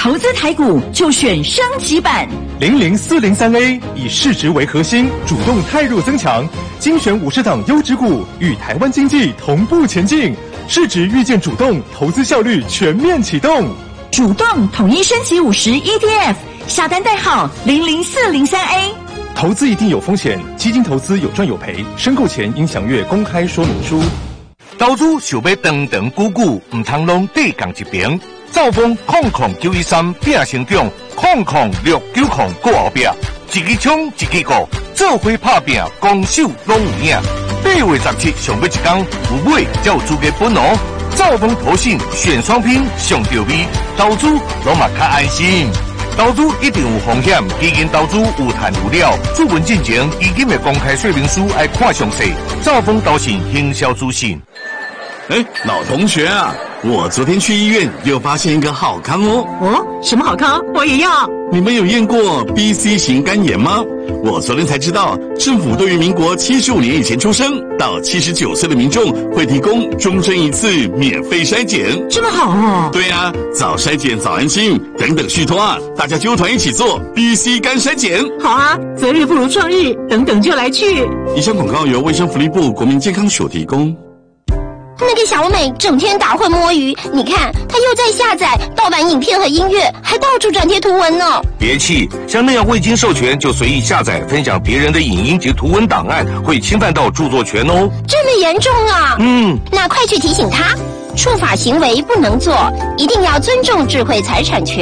投资台股就选升级版 00403A， 以市值为核心，主动汰弱增强，精选50档优质股，与台湾经济同步前进。市值预见主动，投资效率全面启动。 主动统一升级50 ETF， 下单代号00403A。 投资一定有风险，基金投资有赚有赔，申购前应详阅公开说明书。 投资想要长长久久，唔通拢地共一边。兆丰00913拼成长，00690过后壁，一支枪一支鼓，做伙拍拼，攻守拢有影。8月17上尾一天，有买才有资格分哦。兆丰投信选双拼上到位，投资拢嘛较安心。投资一定有风险，基金投资有赚有了。注文进前，基金的公开说明书要看详细。兆丰投信行销资讯。 老同学啊，我昨天去医院又发现一个好康哦。 哦，什么好康？我也要。 你们有验过 BC 型肝炎吗？我昨天才知道，政府对于民国75年以前出生到79岁的民众会提供终身一次免费筛检。 这么好哦。 对啊，早筛检早安心，等等续托啊，大家揪团一起做 BC 肝筛检。 好啊，择日不如撞日，等等就来去。 以上广告由卫生福利部国民健康署提供。 那个小美整天打混摸鱼，你看她又在下载盗版影片和音乐，还到处转贴图文呢。 别气，像那样未经授权就随意下载分享别人的影音及图文档案，会侵犯到著作权哦。 这么严重啊？那快去提醒她，触法行为不能做，一定要尊重智慧财产权。